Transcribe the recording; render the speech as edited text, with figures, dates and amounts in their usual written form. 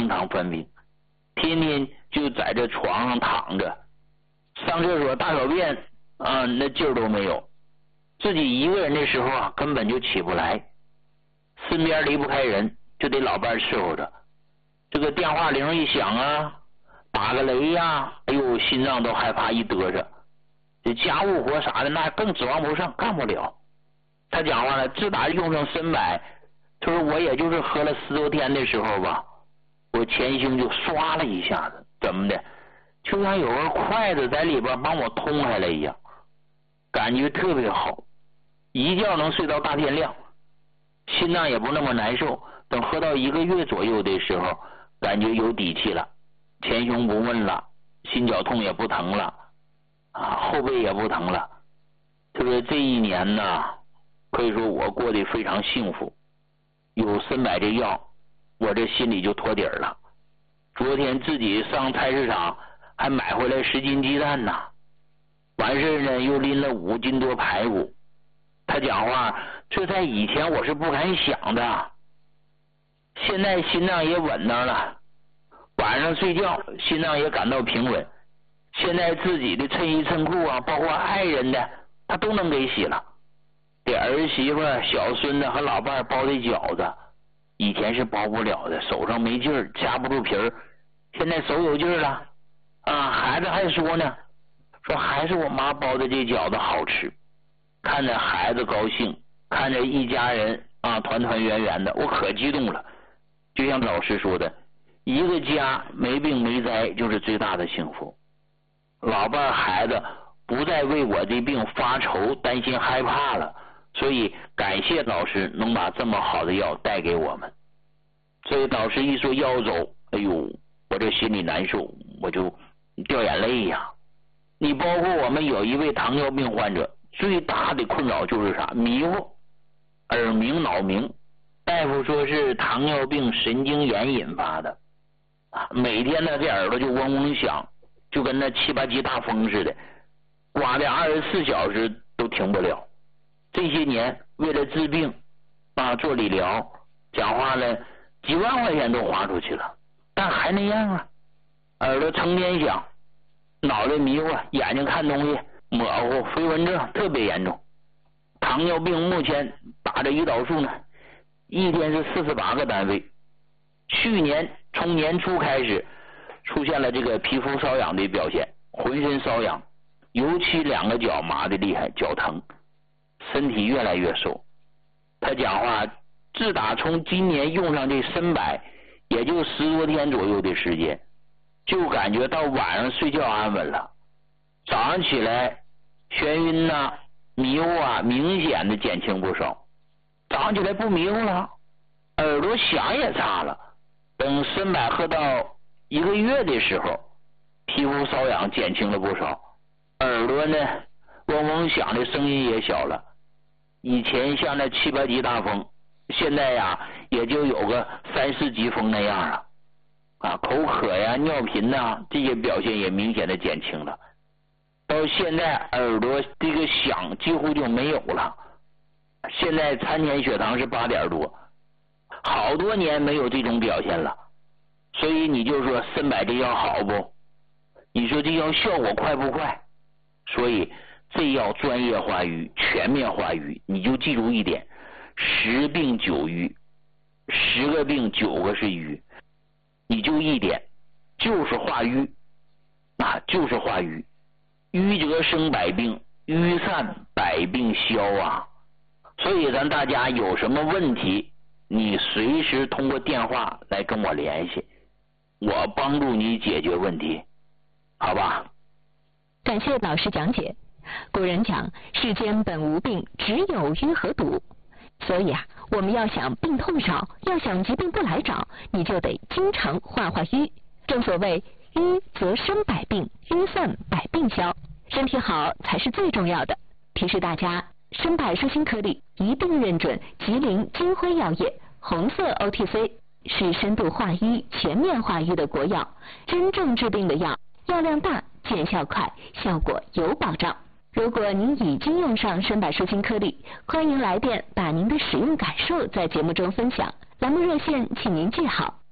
经常犯病，天天就在这床上躺着，上厕所大小便那劲儿都没有，自己一个人的时候根本就起不来，身边离不开人，就得老伴伺候着。这个电话铃一响打个雷哎呦，心脏都害怕一嘚瑟。这家务活啥的那更指望不上，干不了。他讲话了，自打用上参柏，他说我也就是喝了10多天的时候吧，我前胸就唰了一下子，怎么的，就像有个筷子在里边帮我通开了一样，感觉特别好，一觉能睡到大天亮，心脏也不那么难受。等喝到1个月左右的时候，感觉有底气了，前胸不闷了，心绞痛也不疼了后背也不疼了。特别这1年呢，可以说我过得非常幸福，有参柏这药，我这心里就托底儿了。昨天自己上菜市场还买回来10斤鸡蛋呢，完事呢又拎了5斤多排骨。他讲话，这在以前我是不敢想的，现在心脏也稳当了，晚上睡觉心脏也感到平稳，现在自己的衬衣衬裤包括爱人的他都能给洗了，给儿媳妇、小孙子和老伴包的饺子，以前是包不了的，手上没劲儿，夹不住皮儿，现在手有劲儿了孩子还说呢，说还是我妈包的这饺子好吃。看着孩子高兴，看着一家人团团圆圆的，我可激动了。就像老师说的，一个家没病没灾就是最大的幸福。老伴孩子不再为我这病发愁担心害怕了，所以感谢老师能把这么好的药带给我们。所以老师一说要走，哎呦，我这心里难受，我就掉眼泪呀。你包括我们有一位糖尿病患者，最大的困扰就是啥？迷糊，耳鸣脑鸣，大夫说是糖尿病神经炎引发的每天呢这耳朵就嗡嗡响，就跟那7、8级大风似的，刮的24小时都停不了。这些年为了治病做理疗，讲话呢几万块钱都花出去了，但还那样耳朵成天响，脑袋迷糊，眼睛看东西模糊，飞蚊症特别严重。糖尿病目前打着胰岛素呢，一天是48个单位。去年从年初开始出现了这个皮肤瘙痒的表现，浑身瘙痒，尤其2个脚麻的厉害，脚疼，身体越来越瘦。他讲话，自打从今年用上这参柏，也就10多天左右的时间，就感觉到晚上睡觉安稳了，早上起来眩晕迷糊明显的减轻不少，早上起来不迷糊了，耳朵响也差了。等参柏喝到1个月的时候，皮肤瘙痒减轻了不少，耳朵呢嗡嗡响的声音也小了。以前像那7、8级大风，现在也就有个3、4级风那样了口渴尿频这些表现也明显的减轻了。到现在耳朵这个响几乎就没有了，现在餐前血糖是8点多，好多年没有这种表现了。所以你就说参柏这药好不？你说这药效果快不快？所以这药专业化于全面化于，你就记住一点，10病9瘀，10个病9个是瘀，你就一点，就是化瘀就是化瘀。瘀则生百病，瘀散百病消所以咱大家有什么问题，你随时通过电话来跟我联系，我帮助你解决问题，好吧？ 感谢老师讲解。古人讲，世间本无病，只有瘀和堵。所以我们要想病痛少，要想疾病不来找，你就得经常化化瘀。正所谓瘀则生百病，瘀散百病消。身体好才是最重要的。提示大家，参柏舒心颗粒一并认准吉林金辉药业红色 OTC， 是深度化瘀、全面化瘀的国药，真正治病的药，药量大，见效快，效果有保障。如果您已经用上参柏舒心颗粒，欢迎来电把您的使用感受在节目中分享。栏目热线请您记好